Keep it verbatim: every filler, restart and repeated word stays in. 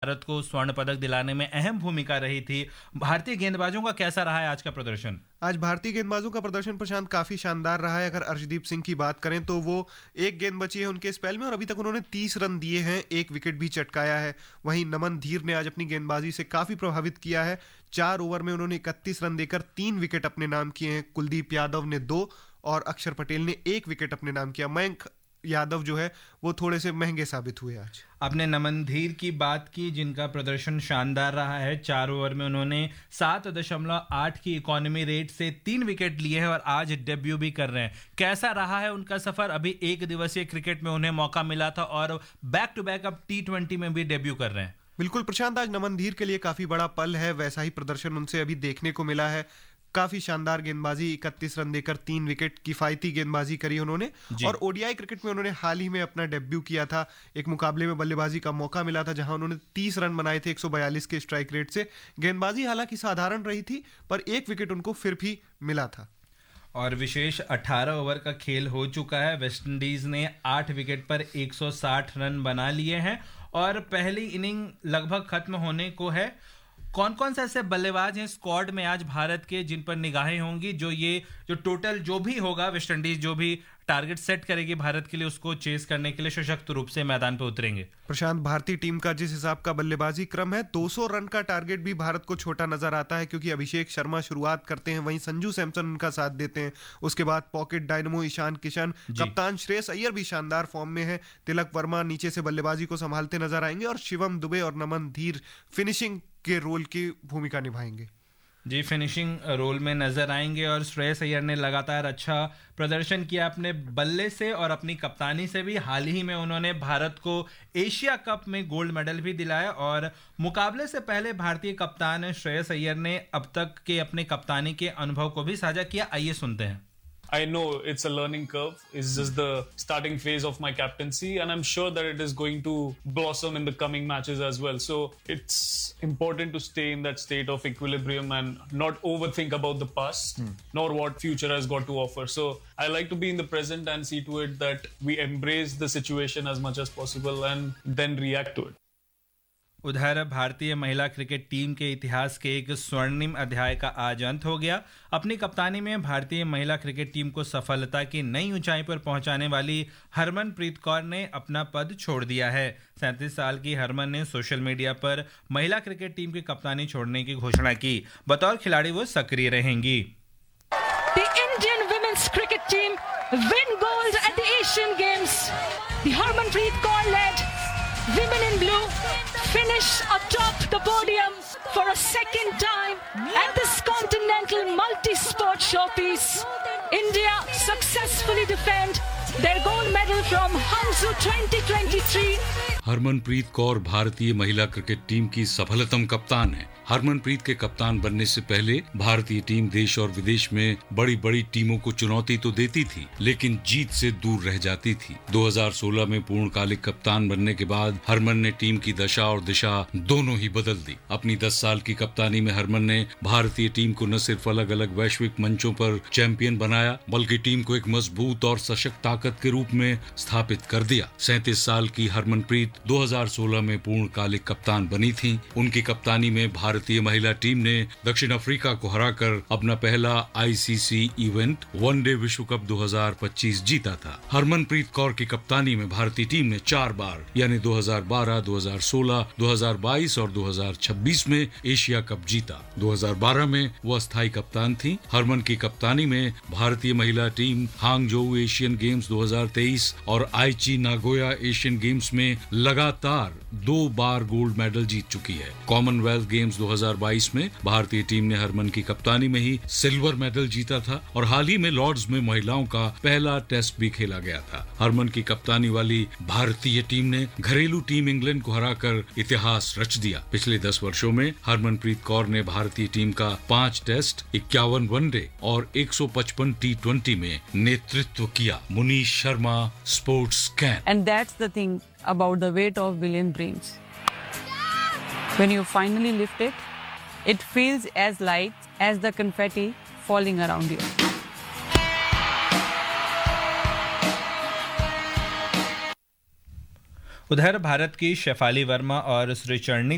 भारत को स्वर्ण पदक दिलाने में अहम भूमिका रही थी। भारतीय गेंदबाजों का कैसा रहा है आज का प्रदर्शन? आज भारतीय गेंदबाजों का प्रदर्शन प्रशांत काफी शानदार रहा है। अगर अर्शदीप सिंह की बात करें तो वो एक गेंद बची है उनके स्पेल में और अभी तक उन्होंने तीस रन दिए हैं, एक विकेट भी चटकाया है। वहीं नमन धीर ने आज अपनी गेंदबाजी से काफी प्रभावित किया है। चार ओवर में उन्होंने इकतीस रन देकर तीन विकेट अपने नाम किए हैं। कुलदीप यादव ने दो और अक्षर पटेल ने एक विकेट अपने नाम किया। मयंक यादव जो है वो थोड़े से महंगे साबित हुए आज। आपने नमन धीर की बात की जिनका प्रदर्शन शानदार रहा है। चार ओवर में उन्होंने सात दशमलव आठ की इकोनॉमी रेट से तीन विकेट लिए हैं और आज डेब्यू भी कर रहे हैं। कैसा रहा है उनका सफर? अभी एक दिवसीय क्रिकेट में उन्हें मौका मिला था और बैक टू बैक अब टी ट्वेंटी में भी डेब्यू कर रहे हैं। बिल्कुल प्रशांत, आज नमन धीर के लिए काफी बड़ा पल है। वैसा ही प्रदर्शन उनसे अभी देखने को मिला है। काफी शानदार गेंदबाजी, इकतीस रन देकर तीन विकेट, किफायती गेंदबाजी करी उन्होंने। और ओडीआई क्रिकेट में उन्होंने हाल ही में अपना डेब्यू किया था। एक मुकाबले में बल्लेबाजी का मौका मिला था जहां उन्होंने तीस रन बनाए थे एक सौ बयालीस के स्ट्राइक रेट से। गेंदबाजी हालांकि साधारण रही थी पर एक विकेट उनको फिर भी मिला था। और विशेष अठारह ओवर का खेल हो चुका है। वेस्टइंडीज ने आठ विकेट पर एक सौ साठ रन बना लिए हैं और पहली इनिंग लगभग खत्म होने को है। कौन कौन से ऐसे बल्लेबाज हैं स्क्वाड में आज भारत के जिन पर निगाहें होंगी, जो ये जो टोटल जो भी होगा वेस्टइंडीज जो भी टारगेट सेट करेगी भारत के लिए उसको चेस करने के लिए सशक्त रूप से मैदान पर उतरेंगे? प्रशांत, भारतीय टीम का जिस हिसाब का बल्लेबाजी क्रम है, दो सौ रन का टारगेट भी भारत को छोटा नजर आता है क्योंकि अभिषेक शर्मा शुरुआत करते हैं, वहीं संजू सैमसन उनका साथ देते हैं। उसके बाद पॉकेट डायनमो ईशान किशन, कप्तान श्रेयस अय्यर भी शानदार फॉर्म में है। तिलक वर्मा नीचे से बल्लेबाजी को संभालते नजर आएंगे और शिवम दुबे और नमन धीर फिनिशिंग के रोल की भूमिका निभाएंगे। जी, फिनिशिंग रोल में नजर आएंगे। और श्रेयस अय्यर ने लगातार अच्छा प्रदर्शन किया अपने बल्ले से और अपनी कप्तानी से भी। हाल ही में उन्होंने भारत को एशिया कप में गोल्ड मेडल भी दिलाया और मुकाबले से पहले भारतीय कप्तान श्रेयस अय्यर ने अब तक के अपने कप्तानी के अनुभव को भी साझा किया। आइए सुनते हैं। I know it's a learning curve. It's just the starting phase of my captaincy, and I'm sure that it is going to blossom in the coming matches as well. So it's important to stay in that state of equilibrium and not overthink about the past, hmm. nor what future has got to offer. So I like to be in the present and see to it that we embrace the situation as much as possible and then react to it. उधर भारतीय महिला cricket team के इतिहास के एक स्वर्णिम अध्याय का आज अंत हो गया। अपनी कप्तानी में भारतीय महिला क्रिकेट टीम को सफलता की नई ऊंचाई पर पहुंचाने वाली हरमनप्रीत कौर ने अपना पद छोड़ दिया है। सैंतीस साल की हरमन ने सोशल मीडिया पर महिला क्रिकेट टीम की कप्तानी छोड़ने की घोषणा की। बतौर खिलाड़ी वो सक्रिय रहेंगी। The Indian women's cricket team win gold at the Asian Games. The Harmanpreet Kaur led women in blue finish atop the podium for a second time at this continental multi-sport showpiece. India successfully defend their gold medal from Hangzhou twenty twenty-three. Harmanpreet Kaur भारतीय महिला cricket team की सफलतम कप्तान है। हरमनप्रीत के कप्तान बनने से पहले भारतीय टीम देश और विदेश में बड़ी बड़ी टीमों को चुनौती तो देती थी, लेकिन जीत से दूर रह जाती थी। दो हज़ार सोलह में पूर्णकालिक कप्तान बनने के बाद हरमन ने टीम की दशा और दिशा दोनों ही बदल दी। अपनी दस साल की कप्तानी में हरमन ने भारतीय टीम को न सिर्फ अलग अलग वैश्विक मंचों पर चैंपियन बनाया, बल्कि टीम को एक मजबूत और सशक्त ताकत के रूप में स्थापित कर दिया। सैंतीस साल की हरमनप्रीत दो हज़ार सोलह में पूर्णकालिक कप्तान बनी थी। उनकी कप्तानी में भारतीय महिला टीम ने दक्षिण अफ्रीका को हराकर अपना पहला आईसीसी इवेंट वनडे विश्व कप दो हज़ार पच्चीस जीता था। हरमनप्रीत कौर की कप्तानी में भारतीय टीम ने चार बार यानी दो हज़ार बारह, दो हज़ार सोलह, दो हज़ार बाईस और दो हज़ार छब्बीस में एशिया कप जीता। दो हज़ार बारह में वो अस्थायी कप्तान थी। हरमन की कप्तानी में भारतीय महिला टीम हांगझोउ एशियन गेम्स दो हज़ार तेईस और आईची नागोया एशियन गेम्स में लगातार दो बार गोल्ड मेडल जीत चुकी है। कॉमनवेल्थ गेम्स दो हज़ार बाईस में भारतीय टीम ने हरमन की कप्तानी में ही सिल्वर मेडल जीता था और हाल ही में लॉर्ड्स में महिलाओं का पहला टेस्ट भी खेला गया था। हरमन की कप्तानी वाली भारतीय टीम ने घरेलू टीम इंग्लैंड को हराकर इतिहास रच दिया। पिछले दस वर्षों में हरमनप्रीत कौर ने भारतीय टीम का पांच टेस्ट, इक्यावन वनडे और एक सौ पचपन टी ट्वेंटी में नेतृत्व किया। Munish Sharma, sports can. And that's the thing about the weight of billion brains. When you finally lift it, it feels as light as the confetti falling around you. उधर भारत की शेफाली वर्मा और श्रीचरणी